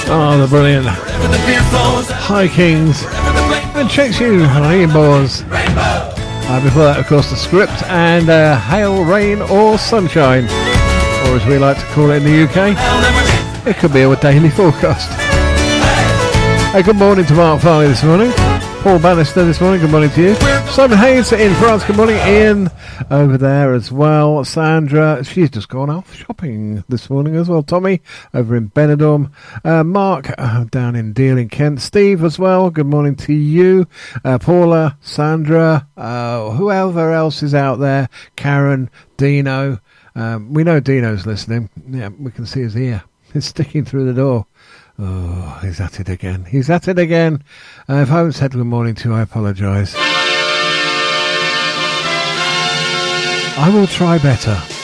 Oh, the brilliant High Kings and Checks You, Rainbows. Before that, of course, the Script and Hail, Rain or Sunshine, or as we like to call it in the UK, it could be a daily forecast. Good morning to Mark Farley this morning. Paul Bannister this morning, good morning to you. Simon Hayes in France, good morning. Ian over there as well. Sandra, she's just gone off shopping this morning as well. Tommy over in Benidorm. Mark down in Deal in Kent. Steve as well, good morning to you. Paula, Sandra, whoever else is out there. Karen, Dino. We know Dino's listening. Yeah, we can see his ear. It's sticking through the door. Oh, he's at it again. He's at it again. If I haven't said good morning to you, I apologise. I will try better.